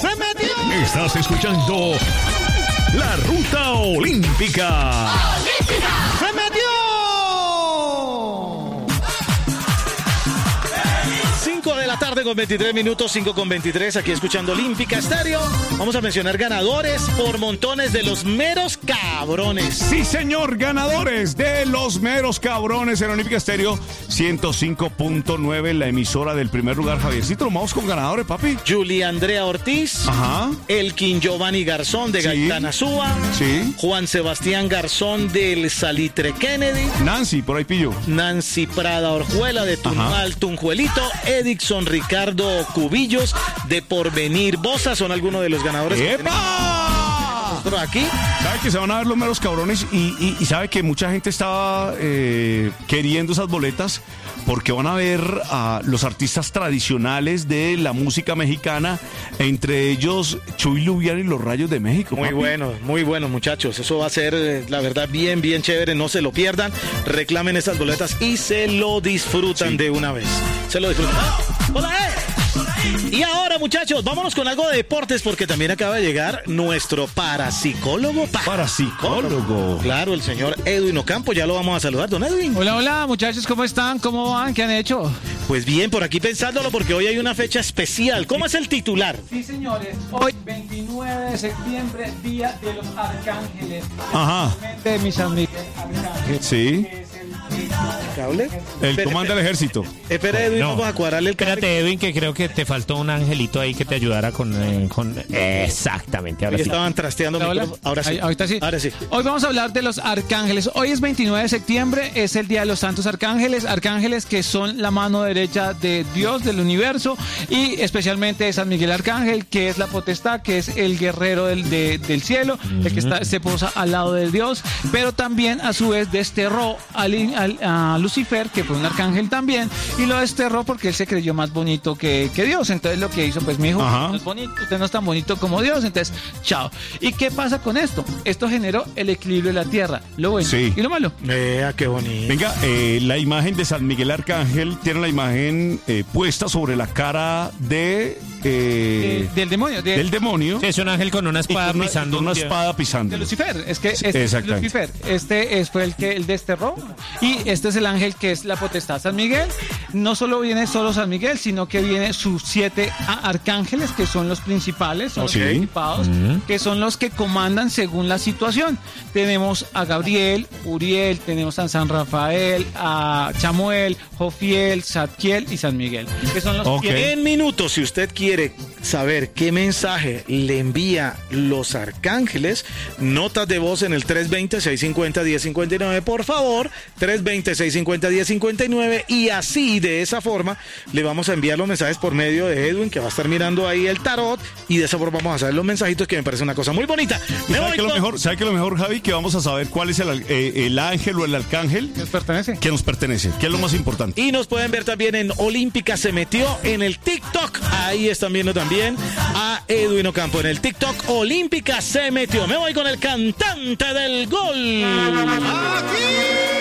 ¡Se metió! Estás escuchando La Ruta Olímpica. ¡Se metió! 5 de la tarde con 23 minutos, 5 con 23, aquí escuchando Olímpica Estéreo. Vamos a mencionar ganadores por montones de los meros cabrones. Sí, señor, ganadores de los meros cabrones en Olímpica Estéreo 105.9, la emisora del primer lugar. Javiercito, vamos con ganadores, papi. Julia Andrea Ortiz. Ajá. Elkin Giovanni Garzón de Sí. Gaitán Azúa. Sí. Juan Sebastián Garzón del Salitre Kennedy. Nancy, por ahí pillo. Nancy Prada Orjuela de Tunmal Tunjuelito. Edixon Ricardo Cubillos de Porvenir Bosa son algunos de los ganadores. ¡Epa! Nosotros aquí. ¿Sabe que se van a ver los meros cabrones? Y sabe que mucha gente estaba queriendo esas boletas porque van a ver a los artistas tradicionales de la música mexicana, entre ellos Chuy Lubián y los Rayos de México. Muy bueno, muchachos. Eso va a ser, la verdad, bien chévere. No se lo pierdan. Reclamen esas boletas y se lo disfrutan de una vez. Se lo disfrutan. ¡Hola, Y ahora, muchachos, vámonos con algo de deportes porque también acaba de llegar nuestro parapsicólogo. Parapsicólogo. Claro, el señor Edwin Ocampo. Ya lo vamos a saludar, don Edwin. Hola, muchachos, ¿cómo están? ¿Cómo van? ¿Qué han hecho? Pues bien, por aquí pensándolo porque hoy hay una fecha especial. ¿Cómo es el titular? Sí, señores. Hoy, 29 de septiembre, Día de los Arcángeles. Ajá. De mi San Miguel Arcángel. Sí. ¿Cable? El comanda del ejército. Espera, Edwin, vamos a cuadrarle el cable. Espérate, Edwin, que creo que te faltó un angelito ahí que te ayudara con... Exactamente, ahora Hoy sí. estaban trasteando micrófono. Ahora sí. Ahorita sí. Ahora sí. Hoy vamos a hablar de los arcángeles. Hoy es 29 de septiembre, es el Día de los Santos Arcángeles. Arcángeles que son la mano derecha de Dios, del universo, y especialmente de San Miguel Arcángel, que es la potestad, que es el guerrero del cielo, el que se posa al lado de Dios, pero también a su vez desterró a Lucifer, que fue un arcángel también, y lo desterró porque él se creyó más bonito que Dios. Entonces lo que hizo, pues mi hijo, no es bonito, usted no es tan bonito como Dios, entonces chao. ¿Y qué pasa con esto? Esto generó el equilibrio de la tierra, lo bueno y lo malo. Vea, qué bonito. Venga, la imagen de San Miguel Arcángel tiene la imagen puesta sobre la cara de... del demonio. Del demonio. Sí, es un ángel con una espada pisando. Una espada pisando. De Lucifer. Es que exactamente. Lucifer. Fue el que él desterró. Y este es el ángel que es la potestad. San Miguel. No solo viene solo San Miguel, sino que viene sus 7 arcángeles, que son los principales, son los principados, que son los que comandan según la situación. Tenemos a Gabriel, Uriel, tenemos a San Rafael, a Chamuel, Jofiel, Zadkiel y San Miguel, que son los En minutos, si usted quiere saber qué mensaje le envía los arcángeles, notas de voz en el 320-650-1059, por favor, 320-650-1059, y así, de esa forma, le vamos a enviar los mensajes por medio de Edwin, que va a estar mirando ahí el tarot, y de esa forma vamos a saber los mensajitos, que me parece una cosa muy bonita. ¿Sabe qué lo mejor, Javi? Que vamos a saber cuál es el ángel o el arcángel que nos pertenece. Que nos pertenece, que es lo más importante. Y nos pueden ver también en Olímpica Se Metió en el TikTok. Ahí están viendo también a Edwin Ocampo en el TikTok. Olímpica Se Metió. Me voy con el cantante del gol. ¡Aquí!